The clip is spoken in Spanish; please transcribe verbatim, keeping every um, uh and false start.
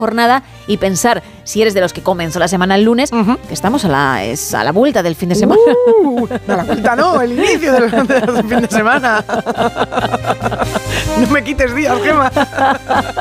jornada y pensar, si eres de los que comenzó la semana el lunes, uh-huh. que estamos a la, es a la vuelta del fin de semana. Uh, a la vuelta no, el inicio del, del fin de semana. No me quites días, Gemma.